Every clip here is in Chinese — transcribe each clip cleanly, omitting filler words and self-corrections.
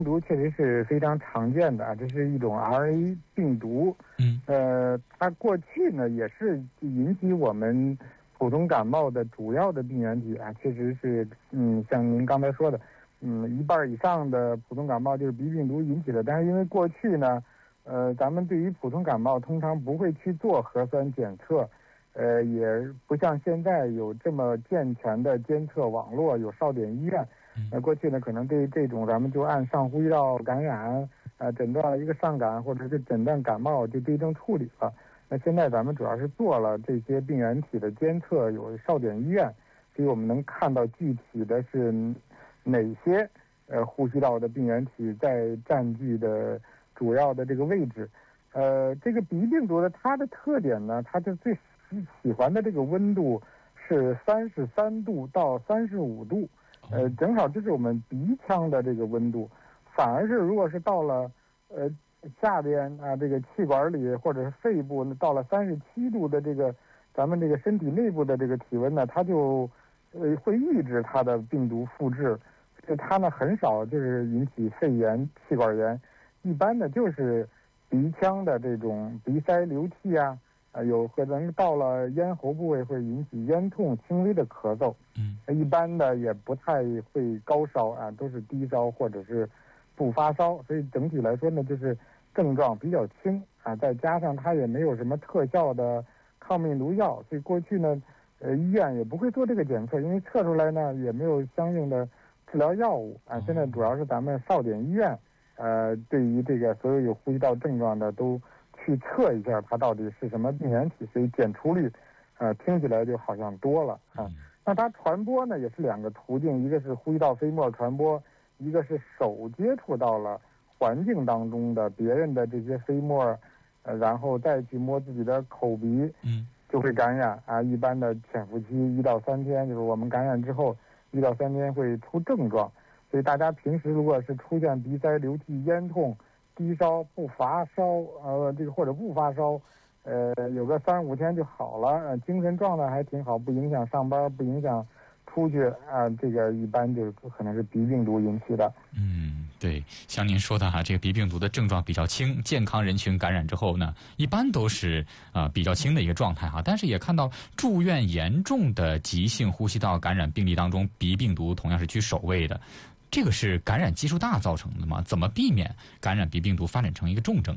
毒确实是非常常见的啊，这是一种 RNA 病毒。它过去呢也是引起我们普通感冒的主要的病原体啊，确实是像您刚才说的，一半以上的普通感冒就是鼻病毒引起的。但是因为过去呢，咱们对于普通感冒通常不会去做核酸检测，也不像现在有这么健全的监测网络，有哨点医院。过去呢，可能对这种咱们就按上呼吸道感染，诊断了一个上感或者是诊断感冒就对症处理了。那现在咱们主要是做了这些病原体的监测，有哨点医院，所以我们能看到具体的是哪些呼吸道的病原体在占据的主要的这个位置。这个鼻病毒的它的特点呢，它就最喜欢的这个温度是33度到35度。正好就是我们鼻腔的这个温度，反而是如果是到了下边啊这个气管里或者是肺部，到了37度的这个咱们这个身体内部的这个体温呢，它就会抑制它的病毒复制，所以它呢很少就是引起肺炎、气管炎，一般的就是鼻腔的这种鼻塞流涕啊。有可能到了咽喉部位会引起咽痛、轻微的咳嗽。一般的也不太会高烧啊，都是低烧或者是不发烧，所以整体来说呢，就是症状比较轻啊，再加上它也没有什么特效的抗病毒药，所以过去呢，医院也不会做这个检测，因为测出来呢也没有相应的治疗药物啊。现在主要是咱们哨点医院，对于这个所有有呼吸道症状的都去测一下它到底是什么病原体，所以检出率，听起来就好像多了啊。那它传播呢也是两个途径，一个是呼吸道飞沫传播，一个是手接触到了环境当中的别人的这些飞沫，然后再去摸自己的口鼻，就会感染啊。一般的潜伏期1到3天，就是我们感染之后1到3天会出症状，所以大家平时如果是出现鼻塞、流涕、咽痛、低烧不发烧，这个或者不发烧，有个3-5天就好了，精神状态还挺好，不影响上班，不影响出去啊，这个一般就可能是鼻病毒引起的。 对，像您说的哈，这个鼻病毒的症状比较轻，健康人群感染之后呢，一般都是比较轻的一个状态哈。但是也看到住院严重的急性呼吸道感染病例当中，鼻病毒同样是居首位的。这个是感染基数大造成的吗？怎么避免感染鼻病毒发展成一个重症？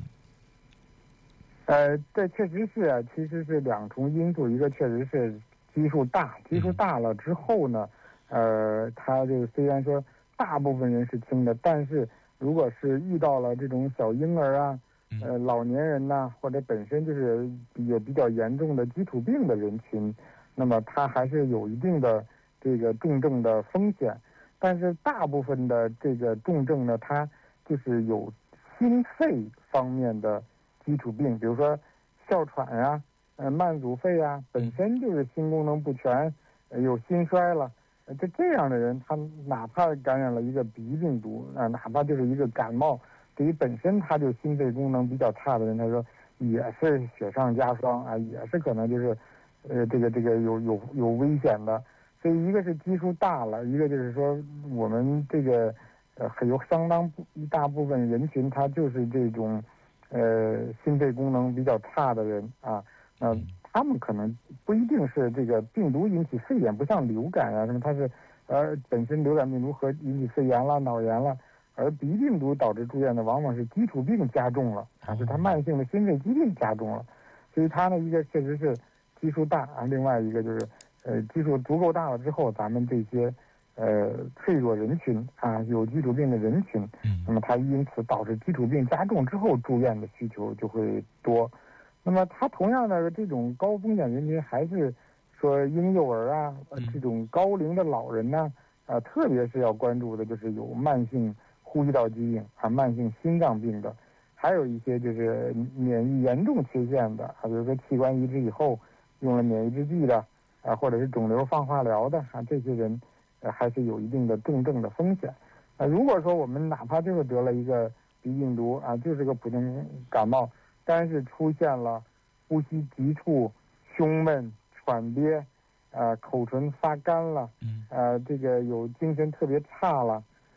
这确实是啊，其实是两重因素，一个确实是基数大，基数大了之后呢，它就虽然说大部分人是轻的，但是如果是遇到了这种小婴儿啊，老年人呐，或者本身就是有比较严重的基础病的人群，那么它还是有一定的这个重症的风险。但是大部分的这个重症呢，它就是有心肺方面的基础病，比如说哮喘啊、慢阻肺啊，本身就是心功能不全，有心衰了。这样的人，他哪怕感染了一个鼻病毒哪怕就是一个感冒，对于本身他就心肺功能比较差的人，他说也是雪上加霜啊，也是可能就是这个有危险的。所以一个是基数大了，一个就是说我们这个有相当一大部分人群，他就是这种心肺功能比较差的人啊，他们可能不一定是这个病毒引起肺炎，不像流感啊什么，它是本身流感病毒和引起肺炎了、脑炎了，而鼻病毒导致住院的往往是基础病加重了啊，是他慢性的心肺疾病加重了，所以他呢一个确实是基数大啊，另外一个就是基数足够大了之后，咱们这些脆弱人群啊，有基础病的人群，那么它因此导致基础病加重之后住院的需求就会多。那么它同样的这种高风险人群，还是说婴幼儿啊，这种高龄的老人呢，特别是要关注的就是有慢性呼吸道疾病啊、慢性心脏病的，还有一些就是免疫严重缺陷的啊，比如说器官移植以后用了免疫制剂的啊，或者是肿瘤放化疗的啊，这些人还是有一定的重症的风险。如果说我们哪怕就是得了一个鼻病毒啊，就是个普通感冒，但是出现了呼吸急促、胸闷、喘憋，口唇发干了，这个有精神特别差了，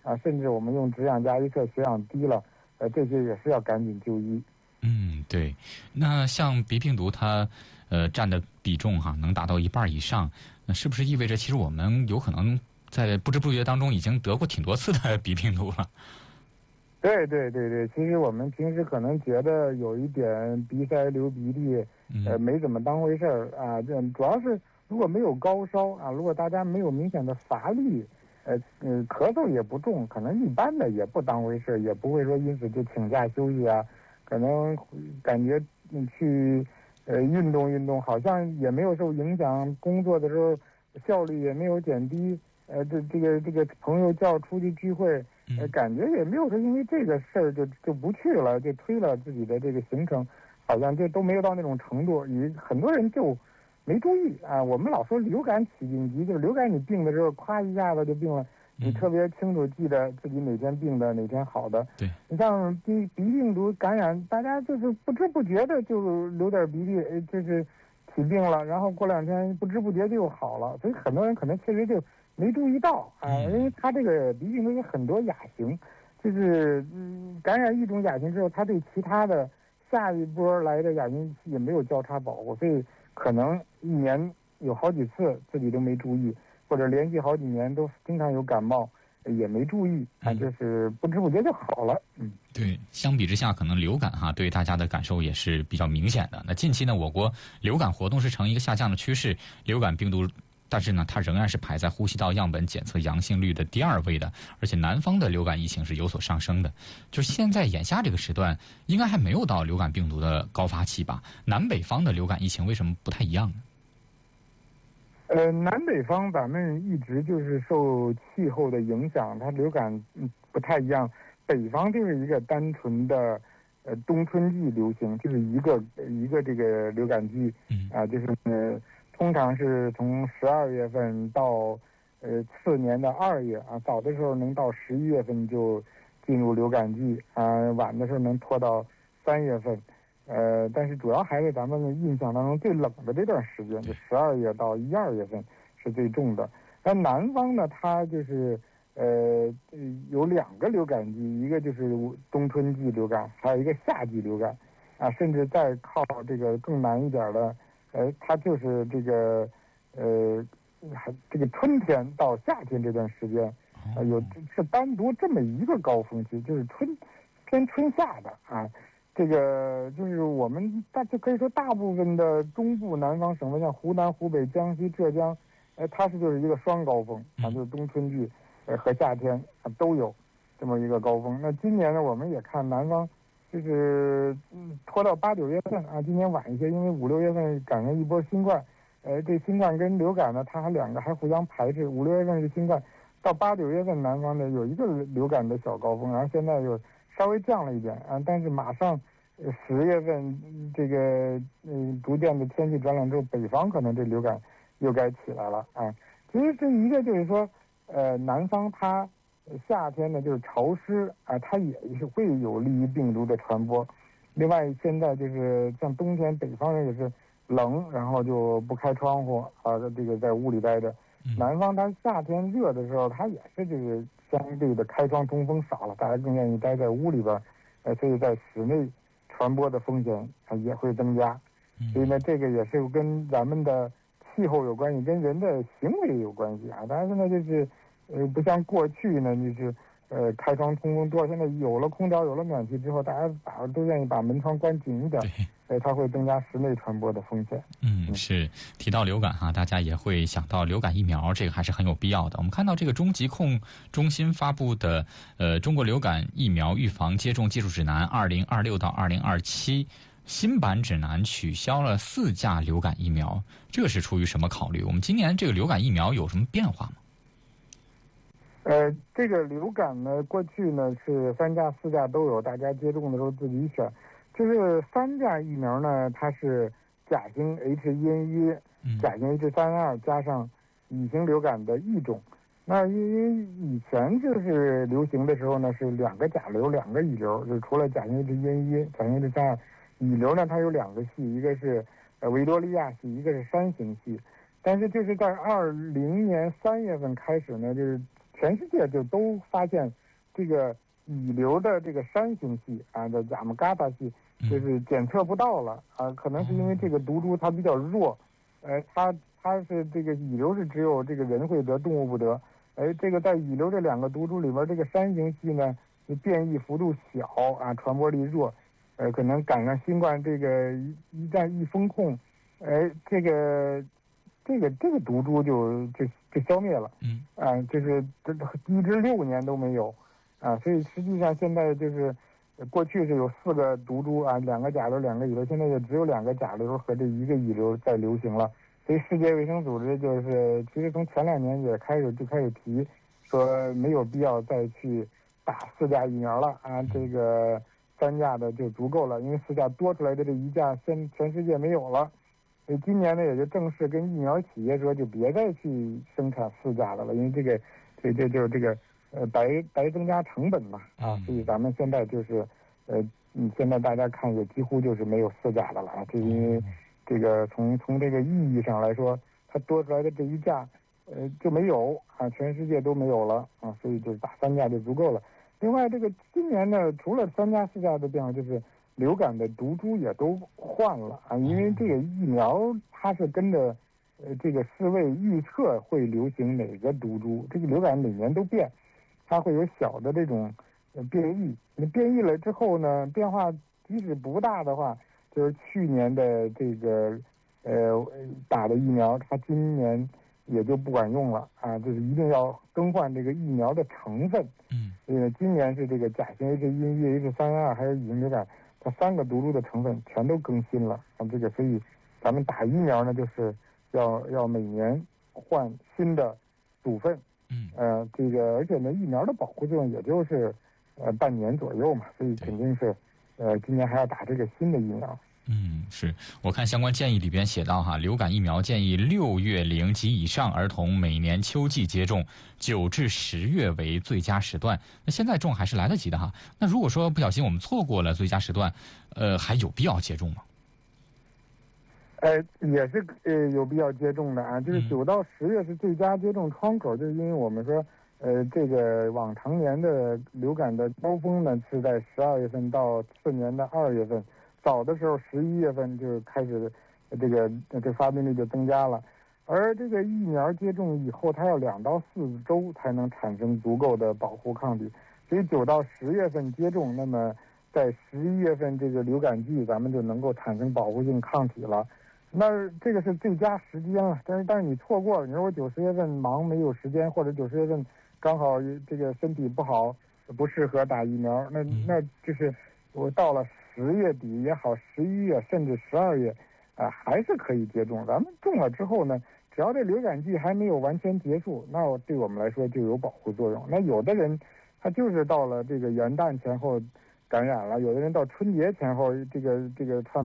啊，甚至我们用止痒加一测血氧低了，这些也是要赶紧就医。 对。那像鼻病毒它占的比重能达到1半以上，那是不是意味着其实我们有可能在不知不觉当中已经得过挺多次的鼻病毒了？ 对，其实我们平时可能觉得有一点鼻塞流鼻涕，没怎么当回事儿啊。这主要是如果没有高烧啊，如果大家没有明显的乏力，咳嗽也不重，可能一般的也不当回事儿，也不会说因此就请假休息啊。可能感觉去运动运动，好像也没有受影响，工作的时候效率也没有减低。这个朋友叫出去聚会，感觉也没有说因为这个事儿就不去了，就推了自己的这个行程，好像就都没有到那种程度。很多人就没注意啊。我们老说流感起病急，就是流感你病的时候，咵一下子就病了，你特别清楚记得自己哪天病的，哪天好的。 对， 你像鼻病毒感染，大家就是不知不觉的就流点鼻涕，就是起病了，然后过2天不知不觉就好了。所以很多人可能确实就没注意到啊，因为它这个鼻病毒有很多亚型，就是感染一种亚型之后，它对其他的下一波来的亚型也没有交叉保护，所以可能1年有好几次自己都没注意，或者连续好几年都经常有感冒，也没注意啊，就是不知不觉就好了。 对，相比之下，可能流感对大家的感受也是比较明显的。那近期呢，我国流感活动是呈一个下降的趋势，流感病毒。但是呢，它仍然是排在呼吸道样本检测阳性率的第2位的，而且南方的流感疫情是有所上升的。就是现在眼下这个时段，应该还没有到流感病毒的高发期吧？南北方的流感疫情为什么不太一样呢？南北方咱们一直就是受气候的影响，它流感不太一样。北方就是一个单纯的冬春季流行，就是一个这个流感季就是通常是从12月份到次年的2月啊，早的时候能到11月份就进入流感季啊，晚的时候能拖到3月份。但是主要还是咱们印象当中最冷的这段时间，就12月到1、2月份是最重的。那南方呢，它就是有2个流感季，一个就是冬春季流感，还有一个夏季流感啊，甚至再靠这个更南一点的。它就是这个这个春天到夏天这段时间，是单独这么一个高峰期，就是偏春夏的啊。这个就是我们就可以说大部分的中部南方省份，像湖南、湖北、江西、浙江，它就是一个双高峰啊，就是冬春季和夏天都有这么一个高峰。那今年呢，我们也看南方。就是拖到8、9月份啊，今年晚一些，因为5、6月份赶上一波新冠，这新冠跟流感呢，它2个还互相排斥。5、6月份是新冠，到8、9月份南方的有一个流感的小高峰，然后现在又稍微降了一点啊，但是马上10月份这个逐渐的天气转冷之后，北方可能这流感又该起来了啊。其实这一个就是说，南方它。夏天呢就是潮湿啊，它也是会有利于病毒的传播。另外，现在就是像冬天，北方人也是冷，然后就不开窗户啊，这个在屋里待着。南方它夏天热的时候，它也是这个相对的开窗通风少了，大家更愿意待在屋里边，所以在室内传播的风险也会增加。所以呢，这个也是跟咱们的气候有关系，跟人的行为有关系啊。当然现在就是。不像过去呢，就是开窗通风多。现在有了空调，有了暖气之后，大家都愿意把门窗关紧一点，它会增加室内传播的风险。 是提到流感大家也会想到流感疫苗，这个还是很有必要的。我们看到这个中疾控中心发布的中国流感疫苗预防接种技术指南2026到2027新版指南取消了4价流感疫苗，这个是出于什么考虑？我们今年这个流感疫苗有什么变化吗？ 这个流感呢，过去呢是3价、4价都有，大家接种的时候自己选。就是3价疫苗呢，它是甲型 H1N1、甲型 H3N2 加上乙型流感的一种。那因为以前就是流行的时候呢，是2个甲流、2个乙流，就除了甲型 H1N1、甲型 H3N2，乙流呢它有2个系，一个是维多利亚系，一个是山形系。但是就是在2020年3月份开始呢，就是全世界就都发现这个乙流的这个山形系啊的雅姆嘎达系，就是检测不到了啊，可能是因为这个毒株它比较弱，它是这个乙流是只有这个人会得，动物不得。这个在乙流这2个毒株里边，这个山形系呢变异幅度小啊，传播力弱，可能赶上新冠这个一旦一封控，这个毒株就消灭了，就是一直6年都没有，所以实际上现在就是过去是有4个毒株啊，2个甲流2个乙流，现在也只有2个甲流和这1个乙流在流行了。所以世界卫生组织就是其实从前2年就开始提说没有必要再去打4价疫苗了啊，这个3价的就足够了，因为4价多出来的这1价全世界没有了。所以今年呢也就正式跟疫苗企业说，就别再去生产4价的了，因为这就是这个白增加成本嘛啊，所以咱们现在就是现在大家看也几乎就是没有4价的了啊，就因为这个从这个意义上来说，它多出来的这1价就没有啊，全世界都没有了啊，所以就是打3价就足够了。另外这个今年呢，除了3价4价的变化，就是流感的毒株也都换了啊，因为这个疫苗它是跟着这个世卫预测会流行哪个毒株，这个流感每年都变，它会有小的这种变异。变异了之后呢，变化即使不大的话，就是去年的这个打的疫苗，它今年也就不管用了啊，就是一定要更换这个疫苗的成分。今年是这个甲型 H1N1、H3N2还有乙型流感，它3个毒株的成分全都更新了啊。这个所以咱们打疫苗呢，就是要每年换新的组分。这个而且呢，疫苗的保护作用也就是半年左右嘛，所以肯定是今年还要打这个新的疫苗。 是我看相关建议里边写到流感疫苗建议6月龄及以上儿童每年秋季接种，9至10月为最佳时段。那现在种还是来得及的那如果说不小心我们错过了最佳时段，还有必要接种吗？ 也是有必要接种的啊，就是9到10月是最佳接种窗口，就是因为我们说这个往常年的流感的高峰呢是在12月份到次年的2月份。早的时候11月份就开始这发病率就增加了，而这个疫苗接种以后，它要2到4周才能产生足够的保护抗体，所以9到10月份接种，那么在11月份这个流感季咱们就能够产生保护性抗体了，那这个是最佳时间了。但是你错过了，你说我9、10月份忙没有时间，或者9、10月份刚好这个身体不好不适合打疫苗，那就是我到了10月底也好，11月甚至12月，还是可以接种。咱们种了之后呢，只要这流感季还没有完全结束，那对我们来说就有保护作用。那有的人他就是到了这个元旦前后感染了，有的人到春节前后这个他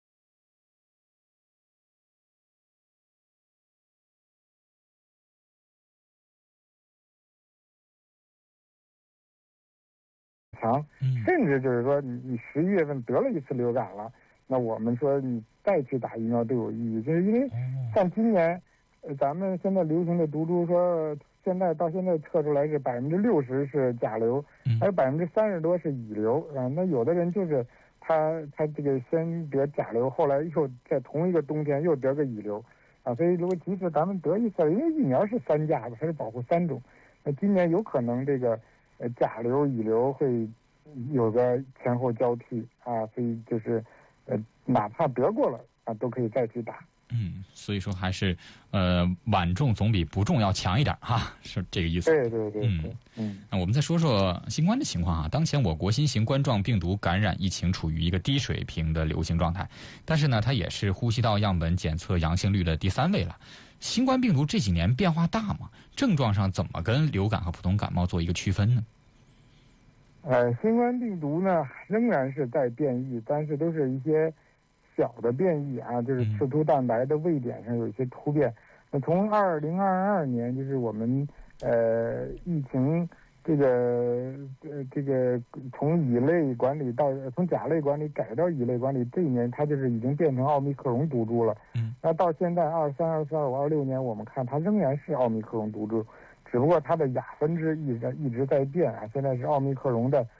强，甚至就是说你11月份得了一次流感了，那我们说你再去打疫苗都有意义，就是因为像今年咱们现在流行的毒株，说到现在测出来是60%是甲流，还有30%多是乙流啊。那有的人就是他这个先得甲流，后来又在同一个冬天又得个乙流啊。所以如果即使咱们得一次，因为疫苗是3价的，它是保护3种，那今年有可能这个甲流、乙流会有个前后交替啊，所以就是哪怕得过了啊，都可以再去打。 所以说还是晚种总比不种要强一点是这个意思。 对。 那我们再说说新冠的情况当前我国新型冠状病毒感染疫情处于一个低水平的流行状态，但是呢，它也是呼吸道样本检测阳性率的第3位了。新冠病毒这几年变化大吗？症状上怎么跟流感和普通感冒做一个区分呢？ 新冠病毒呢仍然是在变异，但是都是一些小的变异啊，就是刺突蛋白的位点上有一些突变。那从2022年，就是我们疫情这个从乙类管理从甲类管理改到乙类管理，这一年它就是已经变成奥密克戎毒株了。那到现在23、24、25、26年，我们看它仍然是奥密克戎毒株， 只不过它的亚分支一直在变啊，现在是奥密克戎的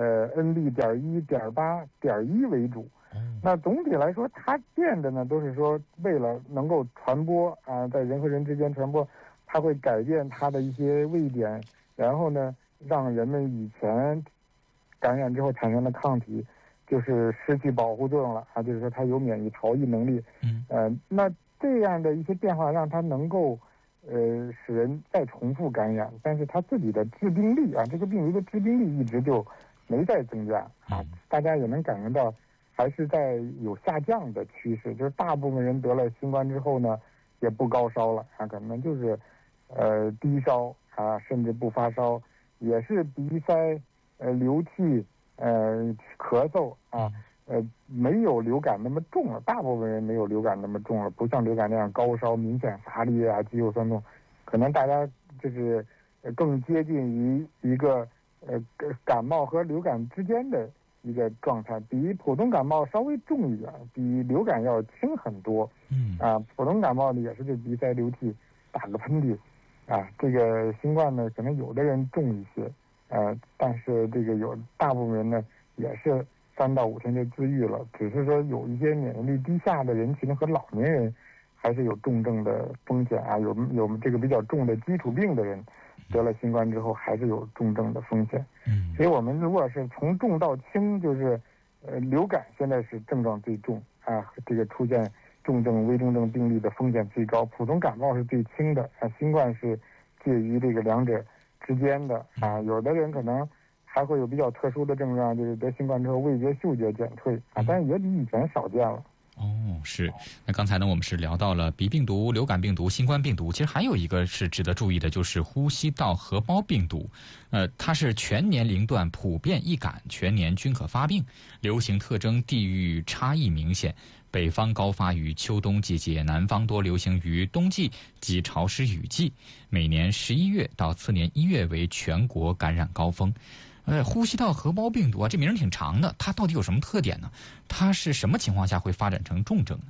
NB.1.8.1为主。那总体来说，它变的呢都是说为了能够传播啊，在人和人之间传播，它会改变它的一些位点，然后呢让人们以前感染之后产生的抗体就是失去保护作用了啊，就是说它有免疫逃逸能力。那这样的一些变化让它能够使人再重复感染，但是它自己的致病力啊，这个病毒的致病力一直就没再增加啊，大家也能感觉到还是在有下降的趋势，就是大部分人得了新冠之后呢也不高烧了啊，可能就是低烧啊，甚至不发烧，也是鼻塞流涕咳嗽啊，没有流感那么重了，大部分人没有流感那么重了，不像流感那样高烧、明显乏力啊、肌肉酸痛，可能大家就是更接近于一个感冒和流感之间的一个状态，比普通感冒稍微重一点，比流感要轻很多。普通感冒呢也是就鼻塞流涕、打个喷嚏啊，这个新冠呢可能有的人重一些，但是这个有大部分人呢也是3到5天就自愈了，只是说有一些免疫力低下的人群和老年人还是有重症的风险啊，有这个比较重的基础病的人得了新冠之后还是有重症的风险。所以我们如果是从重到轻，就是流感现在是症状最重啊，这个出现重症、危重症病例的风险最高，普通感冒是最轻的啊，新冠是介于这个两者之间的啊，有的人可能还会有比较特殊的症状，就是得新冠之后味觉、嗅觉减退啊，但是也比以前少见了。 是。那刚才呢，我们是聊到了鼻病毒、流感病毒、新冠病毒，其实还有一个是值得注意的，就是呼吸道合胞病毒。它是全年龄段普遍易感，全年均可发病，流行特征地域差异明显。北方高发于秋冬季节，南方多流行于冬季及潮湿雨季。每年11月到次年1月为全国感染高峰。呼吸道合胞病毒啊，这名儿挺长的，它到底有什么特点呢？它是什么情况下会发展成重症呢？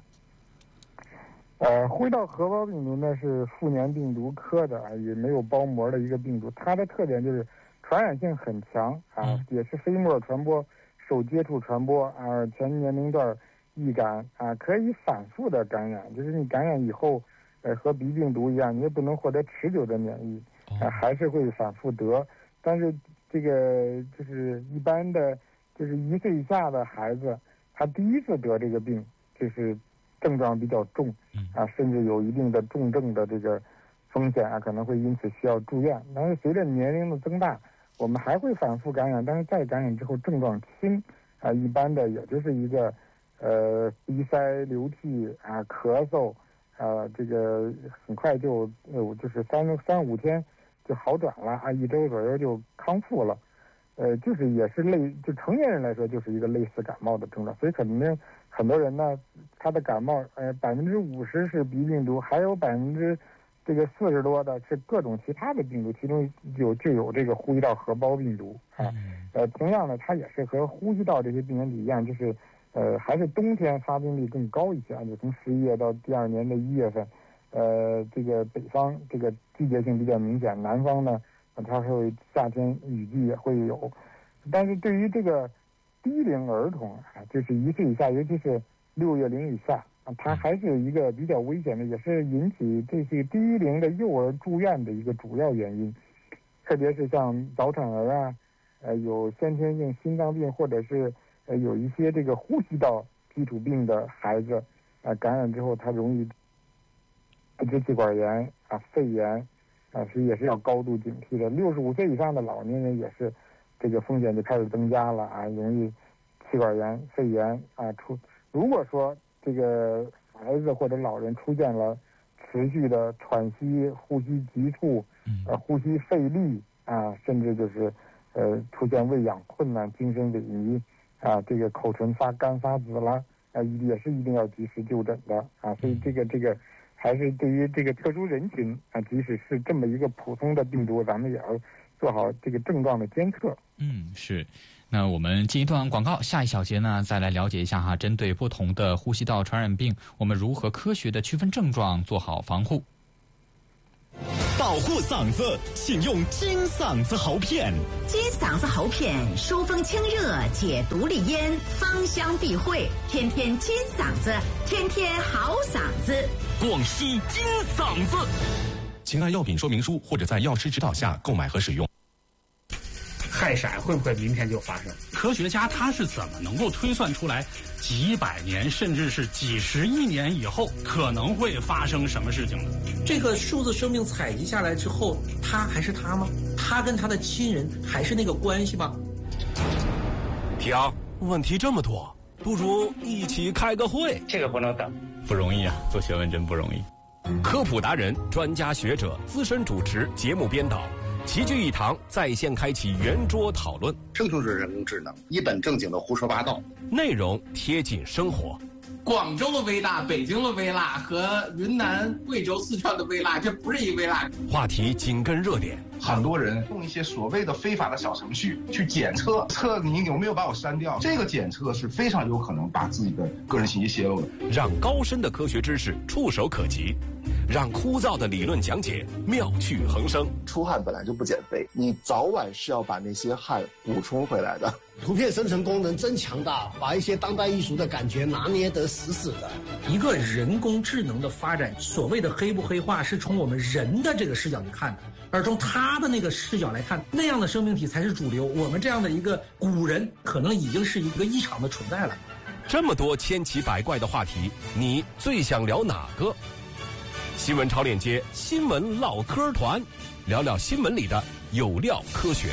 呼吸道合胞病毒呢是副粘病毒科的啊，也没有包膜的一个病毒，它的特点就是传染性很强啊，也是飞沫传播、手接触传播啊，全年龄段易感啊，可以反复的感染，就是你感染以后，和鼻病毒一样，你也不能获得持久的免疫，还是会反复得，但是这个就是一般的，就是1岁以下的孩子，他第一次得这个病，就是症状比较重啊，甚至有一定的重症的这个风险啊，可能会因此需要住院。但是随着年龄的增大，我们还会反复感染，但是再感染之后症状轻啊，一般的也就是一个鼻塞流涕啊，咳嗽啊，这个很快就是3、5天就好转了啊，1周左右就康复了，就是也是就成年人来说就是一个类似感冒的症状，所以肯定很多人呢，他的感冒50%是鼻病毒，还有40%多的是各种其他的病毒，其中就有这个呼吸道合胞病毒啊，同样的，它也是和呼吸道这些病原体一样，就是还是冬天发病率更高一些啊，就从11月到第2年的1月份。这个北方这个季节性比较明显，南方呢，它会夏天雨季也会有，但是对于这个低龄儿童啊，就是1岁以下，尤其是6月龄以下啊，它还是一个比较危险的，也是引起这些低龄的幼儿住院的一个主要原因，特别是像早产儿啊，有先天性心脏病或者是有一些这个呼吸道基础病的孩子啊，感染之后他容易支气管炎啊、肺炎啊，也是要高度警惕的。65岁以上的老年人也是，这个风险就开始增加了啊，容易气管炎、肺炎啊如果说这个孩子或者老人出现了持续的喘息、呼吸急促、呼吸费力啊，甚至就是出现喂养困难、精神萎靡啊，这个口唇发干发紫了啊，也是一定要及时就诊的啊。所以这个。还是对于这个特殊人群啊，即使是这么一个普通的病毒，咱们也要做好这个症状的监测。 是。那我们进一段广告，下一小节呢，再来了解一下哈，针对不同的呼吸道传染病，我们如何科学的区分症状，做好防护。 保护嗓子，请用金嗓子喉片。 金嗓子喉片疏风清热，解毒利咽，芳香避秽，天天金嗓子，天天好嗓子。 广西金嗓子，请按药品说明书或者在药师指导下购买和使用。 氦闪会不会明天就发生？科学家他是怎么能够推算出来几百年甚至是几十亿年以后可能会发生什么事情呢？ 这个数字生命采集下来之后，他还是他吗？他跟他的亲人还是那个关系吗？ 停，问题这么多，不如一起开个会。 这个不能等， 不容易啊，做学问真不容易。 科普达人、专家学者、资深主持、节目编导齐聚一堂，在线开启圆桌讨论。 生就是人工智能，一本正经的胡说八道， 内容贴近生活。 广州的微辣、北京的微辣和云南、贵州、四川的微辣，这不是一微辣。 话题紧跟热点， 很多人用一些所谓的非法的小程序去检测你有没有把我删掉，这个检测是非常有可能把自己的个人信息泄露的。 让高深的科学知识触手可及，让枯燥的理论讲解妙趣横生。 出汗本来就不减肥，你早晚是要把那些汗补充回来的。 图片生成功能真强大，把一些当代艺术的感觉拿捏得死死的。 一个人工智能的发展，所谓的黑不黑化是从我们人的这个视角去看的，而从他的那个视角来看，那样的生命体才是主流。我们这样的一个古人可能已经是一个异常的存在了。 这么多千奇百怪的话题，你最想聊哪个？新闻超链接新闻唠嗑团，聊聊新闻里的有料科学。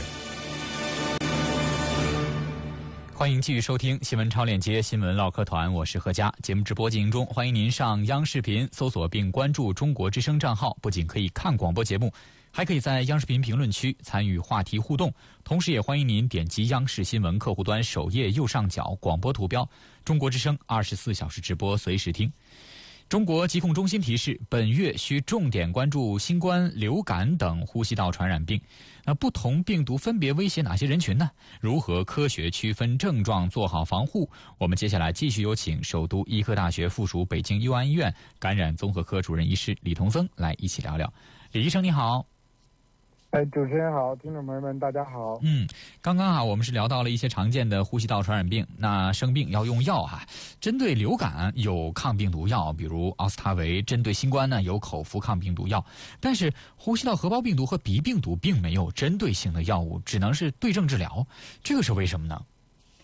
欢迎继续收听新闻超链接新闻唠嗑团，我是何佳。节目直播进行中，欢迎您上央视频搜索并关注中国之声账号，不仅可以看广播节目，还可以在央视频评论区参与话题互动。同时也欢迎您点击央视新闻客户端首页右上角广播图标，中国之声24小时直播，随时听。中国疾控中心提示，本月需重点关注新冠、流感等呼吸道传染病。不同病毒分别威胁哪些人群呢？如何科学区分症状，做好防护？我们接下来继续有请首都医科大学附属北京佑安医院感染综合科主任医师李同增来一起聊聊。李医生你好。 主持人好，听众朋友们大家好。 刚刚我们是聊到了一些常见的呼吸道传染病，那生病要用药针对流感有抗病毒药，比如奥司他韦；针对新冠呢有口服抗病毒药。但是呼吸道合胞病毒和鼻病毒并没有针对性的药物，只能是对症治疗，这个是为什么呢？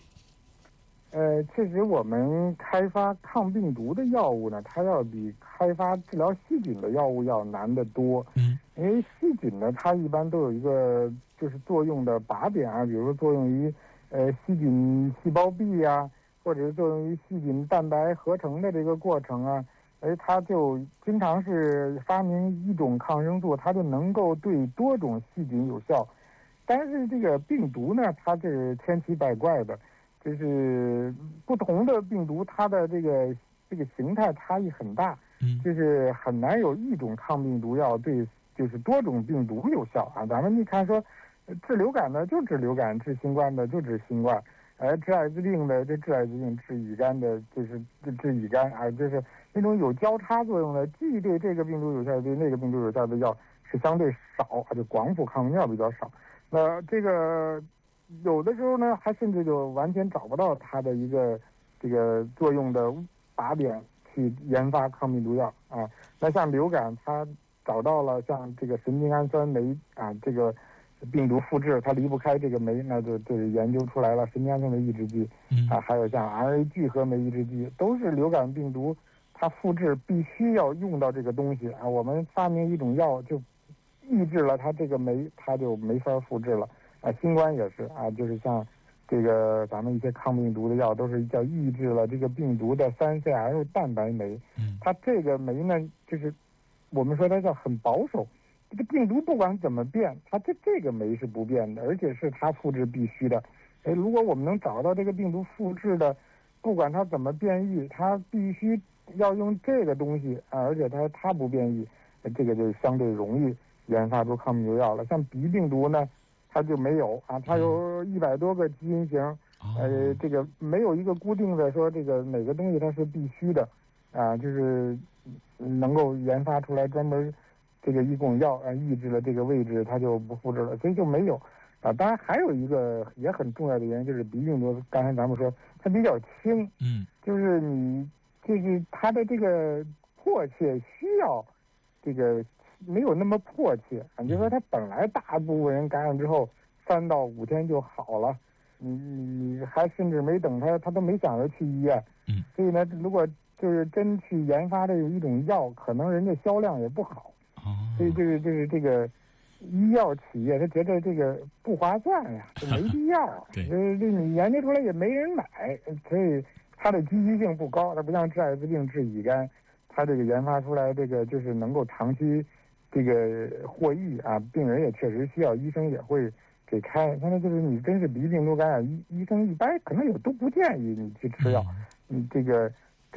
确实我们开发抗病毒的药物呢，它要比开发治疗细菌的药物要难得多。因为细菌呢，它一般都有一个就是作用的靶点比如说作用于细菌细胞壁或者是作用于细菌蛋白合成的这个过程而它就经常是发明一种抗生素，它就能够对多种细菌有效。但是这个病毒呢，它是千奇百怪的。就是不同的病毒，它的这个形态差异很大，就是很难有一种抗病毒药对就是多种病毒有效咱们你看说，治流感的就治流感，治新冠的就治新冠，治艾滋病的就治艾滋病，治乙肝的就是治乙肝就是那种有交叉作用的，既对这个病毒有效，对那个病毒有效的药是相对少，就广谱抗病药比较少。那这个。有的时候呢，还甚至就完全找不到它的一个这个作用的靶点去研发抗病毒药那像流感，它找到了像这个神经氨酸酶这个病毒复制它离不开这个酶，那就研究出来了神经氨酸酶抑制剂还有像 RNA 聚合酶抑制剂，都是流感病毒它复制必须要用到这个东西我们发明一种药就抑制了它这个酶，它就没法复制了。新冠也是就是像这个咱们一些抗病毒的药都是叫抑制了这个病毒的3CL 蛋白酶，它这个酶呢，就是我们说它叫很保守，这个病毒不管怎么变，它这个酶是不变的，而且是它复制必须的。如果我们能找到这个病毒复制的，不管它怎么变异，它必须要用这个东西而且它不变异，这个就相对容易研发出抗病毒药了。像鼻病毒呢，它就没有它有100多个基因型，这个没有一个固定的说这个哪个东西它是必须的，就是能够研发出来专门这个一种药抑制了这个位置，它就不复制了，所以就没有。当然还有一个也很重要的原因，就是鼻病毒，刚才咱们说它比较轻，就是它的这个迫切需要这个没有那么迫切就是说它本来大部分人感染之后3到5天就好了，你还甚至没等他都没想着去医院，所以呢，如果就是真去研发这一种药，可能人家销量也不好，所以就是这个。医药企业他觉得这个不划算呀，没必要。这你研究出来也没人买，所以它的积极性不高。它不像治艾滋病、治乙肝，它这个研发出来这个就是能够长期这个获益病人也确实需要，医生也会给开。现在就是你真是鼻病毒感染，医生一般可能也都不建议你去吃药。这个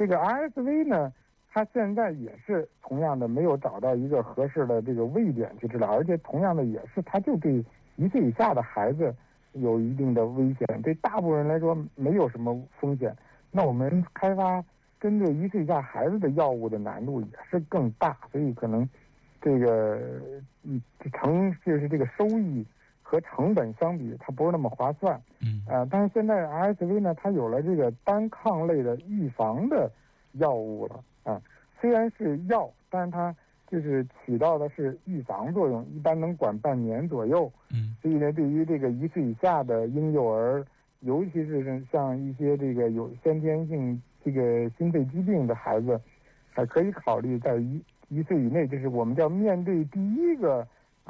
RSV 呢？它现在也是同样的没有找到一个合适的这个位点去治疗，而且同样的也是它就对1岁以下的孩子有一定的危险，对大部分人来说没有什么风险。那我们开发针对1岁以下孩子的药物的难度也是更大，所以可能这个就是这个收益和成本相比它不是那么划算。但是现在 RSV 呢，它有了这个单抗类的预防的药物了。虽然是药，但是它就是起到的是预防作用，一般能管半年左右。所以呢，对于这个1岁以下的婴幼儿，尤其是像一些这个有先天性这个心肺疾病的孩子，还可以考虑在1岁以内，就是我们叫面对第一个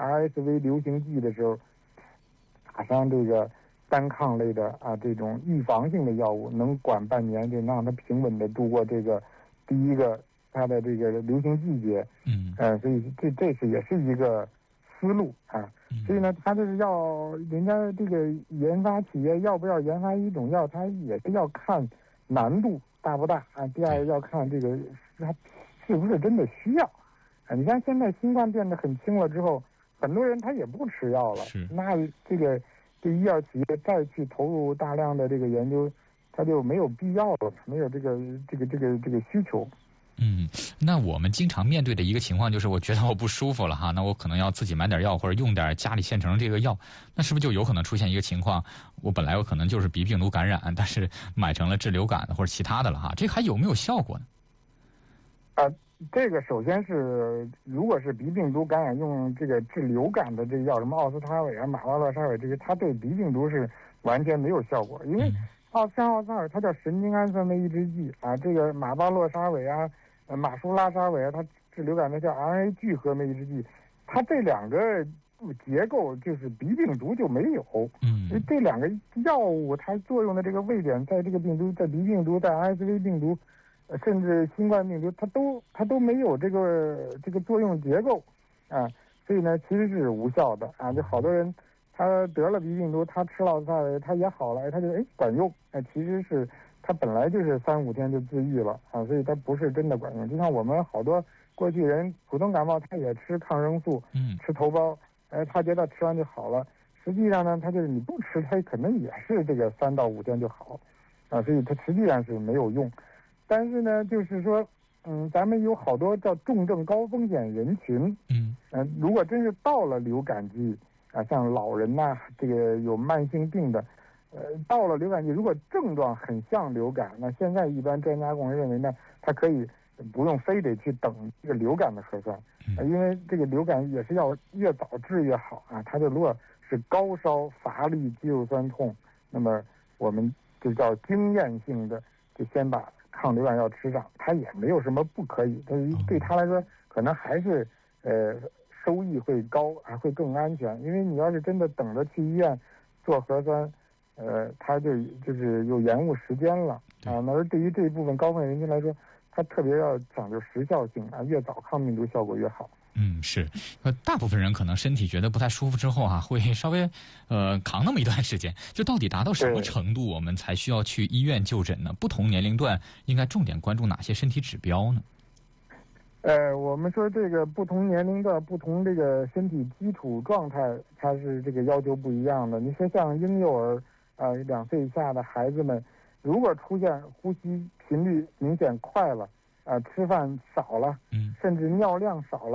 RSV 流行季的时候，打上这个单抗类的这种预防性的药物，能管半年，就让它平稳的度过这个第一个它的这个流行季节。所以这是也是一个思路所以呢，它就是要人家这个研发企业要不要研发一种药，它也是要看难度大不大第二个要看这个它是不是真的需要你看现在新冠变得很轻了之后，很多人他也不吃药了，那这医药企业再去投入大量的这个研究，它就没有必要了，没有这个需求。 那我们经常面对的一个情况就是，我觉得我不舒服了那我可能要自己买点药或者用点家里现成这个药，那是不是就有可能出现一个情况，我本来有可能就是鼻病毒感染，但是买成了治流感的或者其他的了这还有没有效果呢？ 这个首先是，如果是鼻病毒感染用这个治流感的这个药，什么奥司他韦马巴洛沙韦这些，它对鼻病毒是完全没有效果，因为奥司他韦它叫神经氨酸酶抑制剂这个马巴洛沙韦马舒拉沙韦它治流感的叫 RNA 聚合酶抑制剂，它这两个结构就是鼻病毒就没有。这两个药物它作用的这个位点，在这个病毒，在鼻病毒，在 RSV 病毒。甚至新冠病毒，它都没有这个作用结构所以呢，其实是无效的就好多人他得了鼻病毒，他吃奥司他韦，他也好了，他就管用其实是他本来就是3、5天就自愈了所以它不是真的管用。就像我们好多过去人普通感冒，他也吃抗生素，吃头孢，他觉得吃完就好了，实际上呢，他就是你不吃，他可能也是这个3到5天就好所以它实际上是没有用。但是呢，就是说，咱们有好多叫重症高风险人群，如果真是到了流感季像老人这个有慢性病的，到了流感季，如果症状很像流感，那现在一般专家共识认为呢，他可以不用非得去等这个流感的核酸，因为这个流感也是要越早治越好它就如果是高烧、乏力、肌肉酸痛，那么我们就叫经验性的，就先把抗流感药吃上，它也没有什么不可以，对他来说可能还是收益会高会更安全。因为你要是真的等着去医院做核酸，它就是有延误时间了那而对于这一部分高风险人群来说，它特别要讲究时效性越早抗病毒效果越好。 是，大部分人可能身体觉得不太舒服之后会稍微扛那么一段时间。就到底达到什么程度，我们才需要去医院就诊呢？不同年龄段应该重点关注哪些身体指标呢？ 我们说这个不同年龄段、不同这个身体基础状态，它是这个要求不一样的。你说像婴幼儿2岁以下的孩子们，如果出现呼吸频率明显快了吃饭少了，甚至尿量少了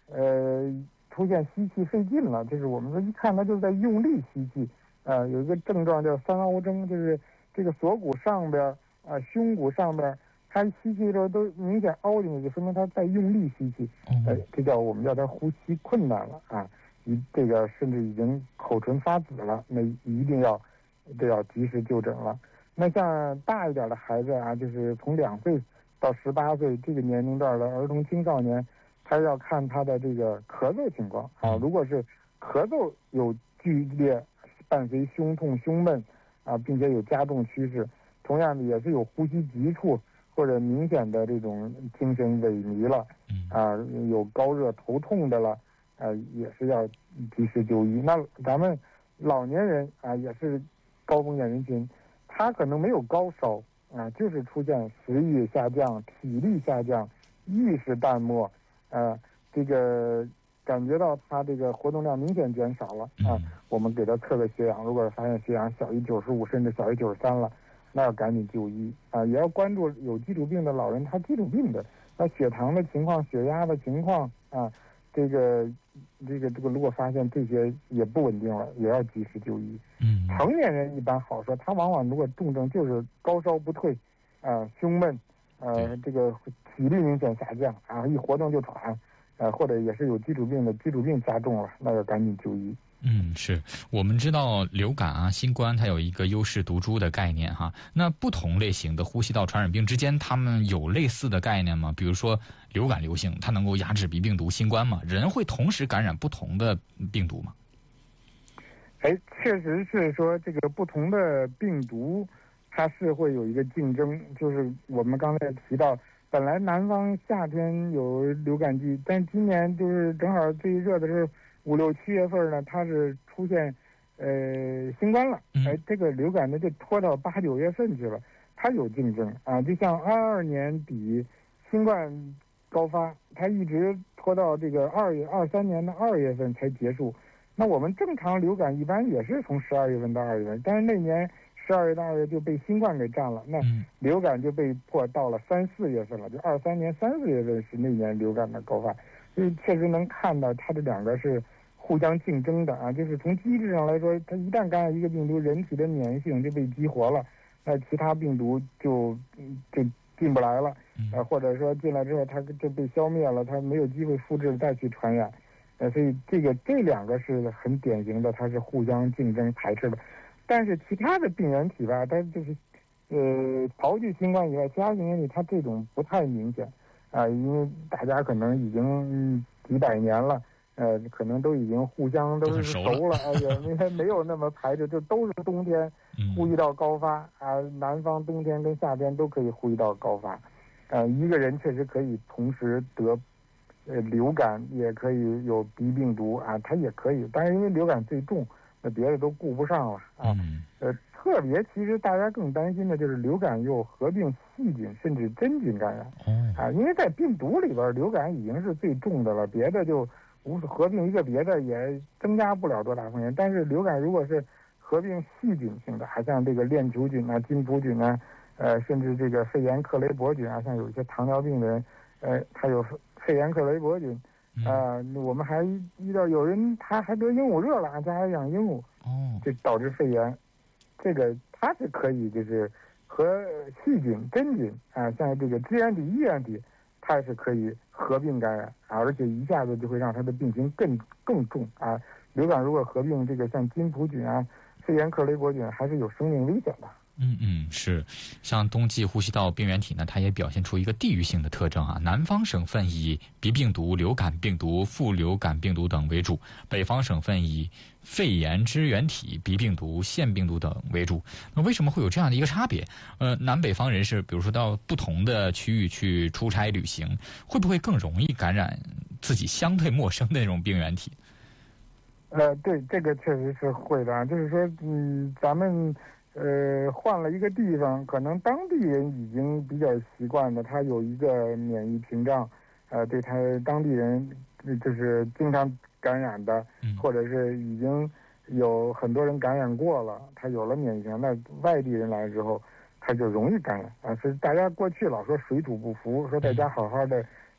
出现吸气费劲了，就是我们说一看他就是在用力吸气，有一个症状叫三凹征，就是这个锁骨上边胸骨上边，他吸气的时候都明显凹进去，就说明他在用力吸气，这我们叫他呼吸困难了啊，这个甚至已经口唇发紫了，那一定要及时就诊了。那像大一点的孩子啊，就是从2岁到18岁这个年龄段的儿童青少年，他要看他的这个咳嗽情况啊。如果是咳嗽有剧烈，伴随胸痛、胸闷啊，并且有加重趋势，同样的也是有呼吸急促或者明显的这种精神萎靡了啊，有高热头痛的了，也是要及时就医。那咱们老年人啊，也是高风险人群，他可能没有高烧啊，就是出现食欲下降、体力下降、意识淡漠，这个感觉到他这个活动量明显减少了啊。我们给他测个血氧，如果发现血氧小于95，甚至小于93了，那要赶紧就医啊。也要关注有基础病的老人，他基础病的，他血糖的情况、血压的情况啊，这个如果发现这些也不稳定了，也要及时就医。成年人一般好说，他往往如果重症就是高烧不退，胸闷，这个体力明显下降啊，一活动就喘，或者也是有基础病的，基础病加重了，那要赶紧就医。 是我们知道流感啊、新冠它有一个优势毒株的概念哈。那不同类型的呼吸道传染病之间，它们有类似的概念吗？比如说流感流行，它能够压制鼻病毒、新冠吗？人会同时感染不同的病毒吗？ 确实是说这个不同的病毒，它是会有一个竞争。就是我们刚才提到，本来南方夏天有流感季，但今年就是正好最热的是5、6、7月份呢，它是出现新冠了，这个流感呢就拖到8、9月份去了，它有竞争啊。就像22年底新冠高发，它一直拖到这个23年的2月份才结束。那我们正常流感一般也是从12月份到2月份，但是那年12月到2月就被新冠给占了，那流感就被迫到了3、4月份了，就23年3、4月份是那年流感的高发。所以确实能看到它这两个是互相竞争的啊，就是从机制上来说，它一旦感染一个病毒，人体的免疫系统就被激活了，那其他病毒就进不来了，或者说进来之后它就被消灭了，它没有机会复制再去传染。所以这两个是很典型的，它是互相竞争排斥的。但是其他的病原体吧，它就是刨去新冠以外，其他病原体它这种不太明显啊，因为大家可能已经几百年了，可能都已经互相都是熟了，也没有那么排斥，就都是冬天呼吸道高发啊，南方冬天跟夏天都可以呼吸道高发，一个人确实可以同时得流感，也可以有鼻病毒啊，它也可以，但是因为流感最重，那别的都顾不上了啊。特别其实大家更担心的就是流感又合并细菌甚至真菌感染，啊，因为在病毒里边流感已经是最重的了，别的就合并一个别的也增加不了多大风险。但是流感如果是合并细菌性的，还像这个链球菌啊、金葡菌啊，甚至这个肺炎克雷伯菌啊，像有一些糖尿病的人，他有肺炎克雷伯菌，我们还遇到有人他还得鹦鹉热了，家还养鹦鹉，这导致肺炎，这个它是可以就是和细菌、真菌啊，像这个支原体、衣原体，它是可以合并感染啊，而且一下子就会让它的病情更重啊。流感如果合并这个像金葡菌啊、肺炎克雷伯菌，还是有生命危险的。 是，像冬季呼吸道病原体呢，它也表现出一个地域性的特征啊。南方省份以鼻病毒、流感病毒、副流感病毒等为主，北方省份以肺炎支原体、鼻病毒、腺病毒等为主。那为什么会有这样的一个差别？南北方人士，比如说到不同的区域去出差旅行，会不会更容易感染自己相对陌生的那种病原体？ 对，这个确实是会的啊。就是说，咱们换了一个地方，可能当地人已经比较习惯了，他有一个免疫屏障，对他当地人就是经常感染的，或者是已经有很多人感染过了，他有了免疫屏障，那外地人来之后，他就容易感染啊。是大家过去老说水土不服，说在家好好的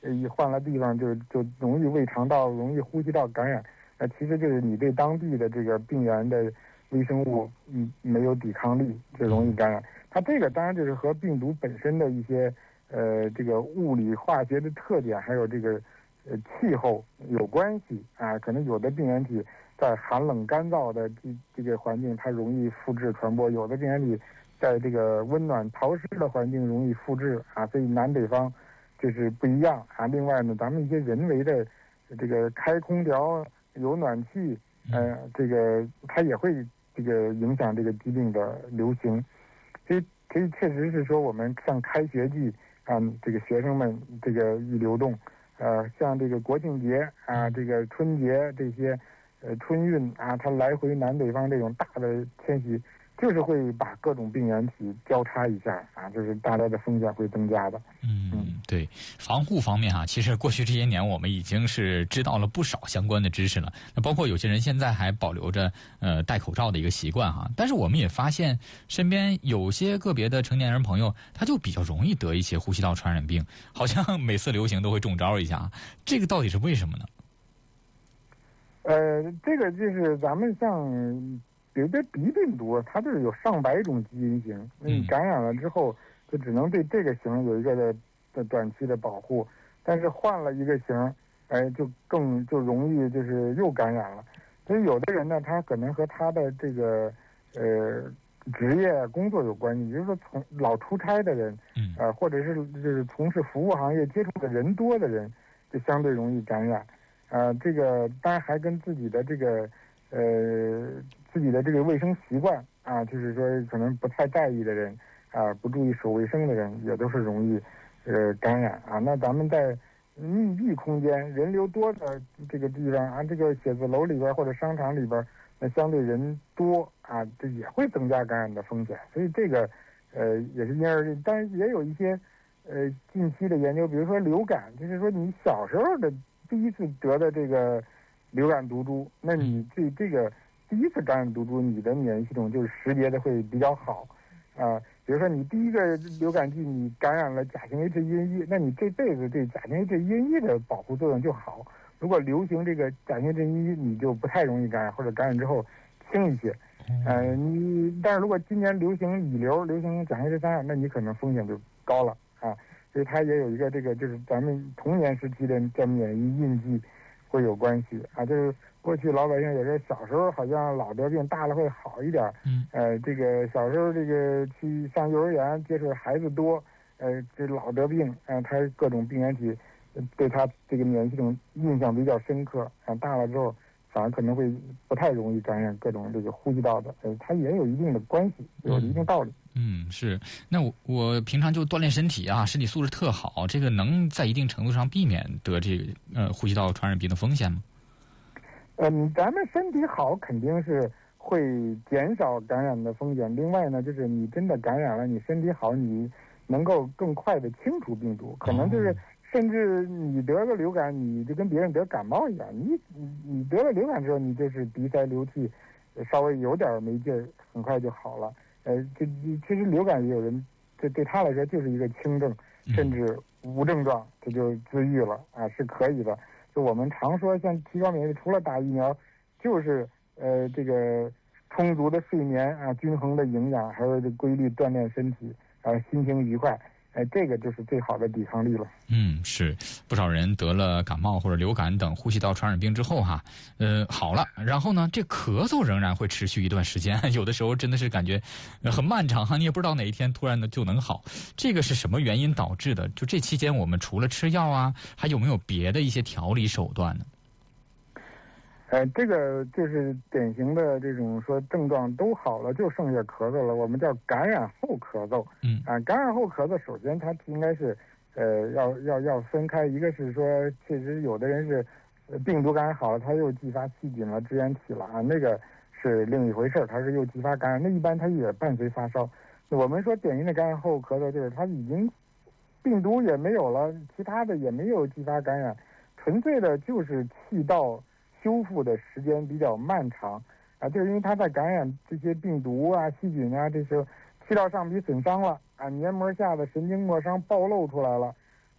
一换了地方就容易胃肠道、容易呼吸道感染。其实就是你对当地的这个病原的微生物没有抵抗力，就容易感染。它这个当然就是和病毒本身的一些这个物理化学的特点，还有这个气候有关系啊。可能有的病原体在寒冷干燥的这个环境它容易复制传播，有的病原体在这个温暖潮湿的环境容易复制啊。所以南北方就是不一样啊。另外呢，咱们一些人为的这个开空调、有暖气，这个它也会这个影响这个疾病的流行。所以确实是说，我们像开学季啊，这个学生们这个一流动，像这个国庆节啊，这个春节这些，春运啊，它来回南北方这种大的迁徙，就是会把各种病原体交叉一下啊，就是大家的风险会增加的。 对，防护方面其实过去这些年我们已经是知道了不少相关的知识了。那包括有些人现在还保留着戴口罩的一个习惯但是我们也发现身边有些个别的成年人朋友，他就比较容易得一些呼吸道传染病，好像每次流行都会中招一下。这个到底是为什么呢？ 这个就是咱们像比如这鼻病毒，它就是有上百种基因型，你感染了之后就只能对这个型有一个的短期的保护，但是换了一个型，就容易就是又感染了。所以有的人呢，他可能和他的这个职业工作有关系，比如说老出差的人，或者是就是从事服务行业接触的人多的人，就相对容易感染。这个当然还跟自己的这个卫生习惯啊，就是说可能不太在意的人啊，不注意手卫生的人，也都是容易感染啊。那咱们在密闭空间、人流多的这个地方啊，这个写字楼里边或者商场里边，那相对人多啊，这也会增加感染的风险。所以这个也是因而异。但是也有一些近期的研究，比如说流感，就是说你小时候的第一次得的这个流感毒株，那你对这个第一次感染毒株，你的免疫系统就是识别的会比较好啊。比如说你第一个流感季你感染了甲型 H1N1，那你这辈子对甲型 H1N1 的保护作用就好。如果流行这个甲型 H1N1，你就不太容易感染，或者感染之后轻一些。但是如果今年流行乙流、流行甲型 H3，那你可能风险就高了啊。所以它也有一个这个就是咱们童年时期的叫免疫印记会有关系啊。就是过去老百姓有时候小时候好像老得病，大了会好一点。这个小时候这个去上幼儿园接触孩子多，这老得病，他各种病原体对他这个免疫系统印象比较深刻啊。大了之后反而可能会不太容易感染各种这个呼吸道的，它也有一定的关系，有一定道理。 是。那我平常就锻炼身体啊，身体素质特好，这个能在一定程度上避免得这个呼吸道传染病的风险吗？ 咱们身体好肯定是会减少感染的风险。另外呢，就是你真的感染了，你身体好，你能够更快的清除病毒，可能就是甚至你得了流感，你就跟别人得感冒一样，你得了流感之后，你就是鼻塞流涕，稍微有点没劲儿，很快就好了。其实流感也有人，这对他来说就是一个轻症，甚至无症状，这就自愈了啊，是可以的。就我们常说，像提高免疫力，除了打疫苗，就是这个充足的睡眠啊，均衡的营养，还有这规律锻炼身体，心情愉快，这个就是最好的抵抗力了。 是。不少人得了感冒或者流感等呼吸道传染病之后好了，然后呢，这咳嗽仍然会持续一段时间，有的时候真的是感觉很漫长你也不知道哪一天突然的就能好。这个是什么原因导致的？就这期间我们除了吃药还有没有别的一些调理手段呢？ 这个就是典型的这种说症状都好了，就剩下咳嗽了，我们叫感染后咳嗽。感染后咳嗽，首先它应该是要分开，一个是说确实有的人是病毒感染好了，他又继发细菌了、支原体了那个是另一回事，他是又继发感染，那一般他也伴随发烧。我们说典型的感染后咳嗽，就是他已经病毒也没有了，其他的也没有继发感染，纯粹的就是气道修复的时间比较漫长就是因为它在感染这些病毒细菌这时候气道上皮损伤了黏膜下的神经末梢暴露出来了，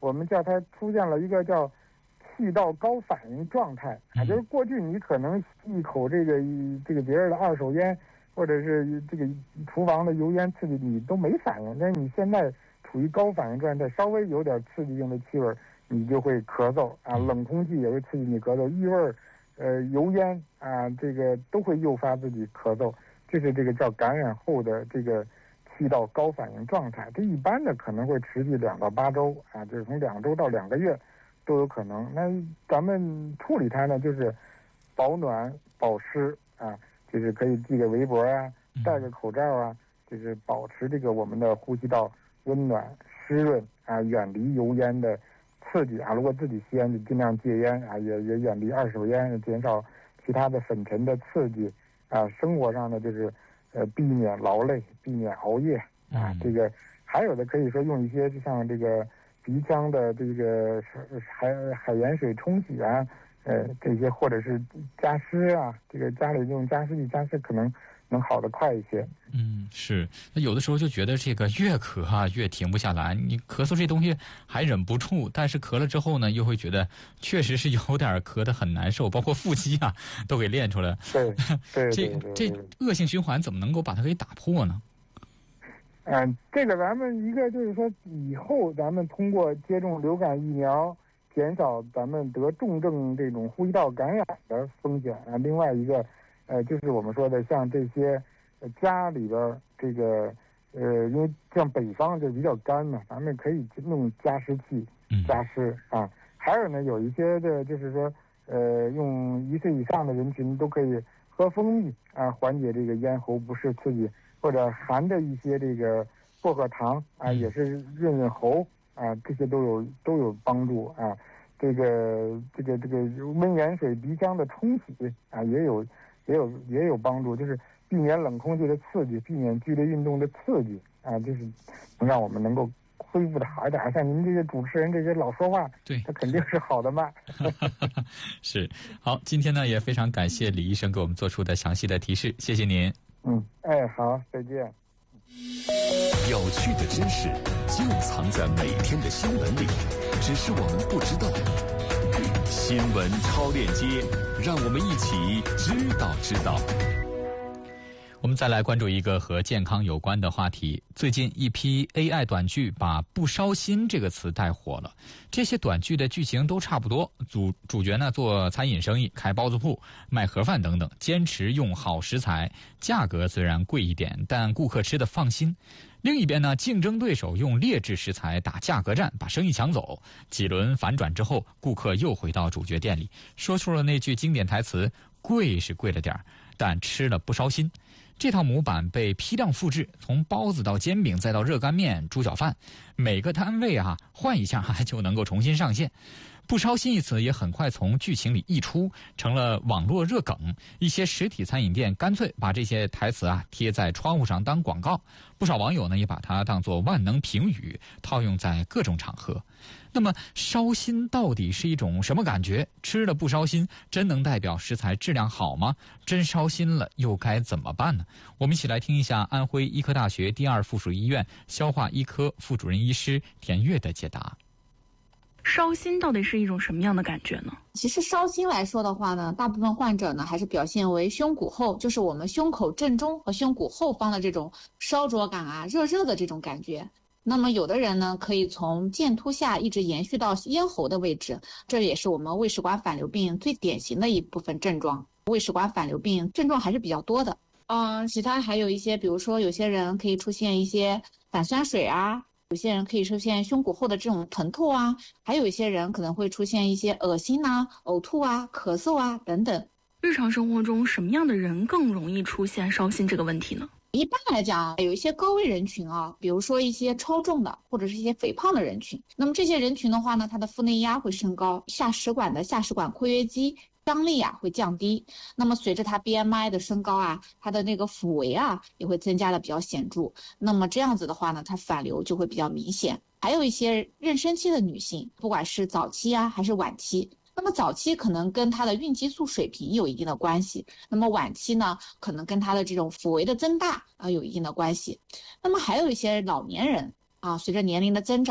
我们叫它出现了一个叫气道高反应状态啊，就是过去你可能一口这个别人的二手烟，或者是这个厨房的油烟刺激你都没反应，但是你现在处于高反应状态，稍微有点刺激性的气味你就会咳嗽啊，冷空气也会刺激你咳嗽，异味油烟啊，这个都会诱发自己咳嗽，这是这个叫感染后的这个气道高反应状态。这一般的可能会持续2到8周啊，就是从2周到2个月都有可能。那咱们处理它呢，就是保暖保湿啊，就是可以系个围脖啊，戴个口罩啊，就是保持这个我们的呼吸道温暖湿润啊，远离油烟的刺激啊。如果自己吸烟就尽量戒烟啊，也远离二手烟，减少其他的粉尘的刺激啊。生活上呢，就是避免劳累，避免熬夜啊。这个还有的可以说用一些就像这个鼻腔的这个海盐水冲洗啊，这些或者是加湿啊，这个家里用加湿器加湿可能能好得快一些。 是。那有的时候就觉得这个越咳啊越停不下来，你咳嗽这东西还忍不住，但是咳了之后呢，又会觉得确实是有点咳得很难受，包括腹肌啊都给练出来。 对， 这恶性循环怎么能够把它给打破呢？ 这个咱们一个就是说，以后咱们通过接种流感疫苗，减少咱们得重症这种呼吸道感染的风险啊。另外一个，就是我们说的像这些家里边这个因为像北方就比较干嘛，咱们可以用加湿器加湿啊。还有呢，有一些的就是说，用1岁以上的人群都可以喝蜂蜜啊，缓解这个咽喉不适刺激。或者含着一些这个薄荷糖啊，也是润喉啊，这些都有帮助啊。这个温盐水鼻腔的冲洗啊，也有帮助，就是避免冷空气的刺激，避免剧烈运动的刺激啊，就是能让我们能够恢复的好一点。像您这些主持人这些老说话， 对， 他肯定是好的慢。 是。好，今天呢也非常感谢李医生给我们做出的详细的提示，谢谢您。 好，再见。 有趣的知识就藏在每天的新闻里，只是我们不知道。新闻超链接，让我们一起知道。 我们再来关注一个和健康有关的话题。最近一批 AI 短剧把不烧心这个词带火了。这些短剧的剧情都差不多，主角呢做餐饮生意，开包子铺，卖盒饭等等，坚持用好食材，价格虽然贵一点，但顾客吃得放心。另一边呢，竞争对手用劣质食材打价格战，把生意抢走。几轮反转之后，顾客又回到主角店里，说出了那句经典台词：贵是贵了点，但吃了不烧心。这套模板被批量复制，从包子到煎饼再到热干面、猪脚饭，每个摊位换一下就能够重新上线。不烧心一词也很快从剧情里溢出，成了网络热梗。一些实体餐饮店干脆把这些台词贴在窗户上当广告，不少网友呢也把它当作万能评语，套用在各种场合。那么烧心到底是一种什么感觉？吃了不烧心，真能代表食材质量好吗？真烧心了又该怎么办呢？我们一起来听一下安徽医科大学第2附属医院消化医科副主任医师田月的解答。 烧心到底是一种什么样的感觉呢？ 其实烧心来说的话呢，大部分患者呢还是表现为胸骨后，就是我们胸口正中和胸骨后方的这种烧灼感热热的这种感觉。那么有的人呢可以从剑突下一直延续到咽喉的位置，这也是我们胃食管反流病最典型的一部分症状。胃食管反流病症状还是比较多的。其他还有一些，比如说有些人可以出现一些反酸水有些人可以出现胸骨后的这种疼痛还有一些人可能会出现一些恶心呕吐咳嗽等等。 日常生活中什么样的人更容易出现烧心这个问题呢？ 一般来讲，有一些高危人群比如说一些超重的或者是一些肥胖的人群。那么这些人群的话呢，他的腹内压会升高，下食管的下食管括约肌张力会降低。那么随着他 BMI 的升高他的那个腹围也会增加的比较显著。那么这样子的话呢，他反流就会比较明显。还有一些妊娠期的女性，不管是早期还是晚期，那么早期可能跟她的孕激素水平有一定的关系，那么晚期呢，可能跟她的这种腹围的增大有一定的关系。那么还有一些老年人随着年龄的增长，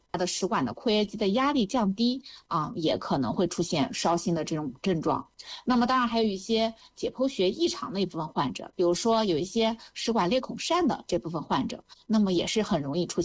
它的食管的括约肌的压力降低啊，也可能会出现烧心的这种症状。那么当然还有一些解剖学异常的一部分患者，比如说有一些食管裂孔疝的这部分患者，那么也是很容易出现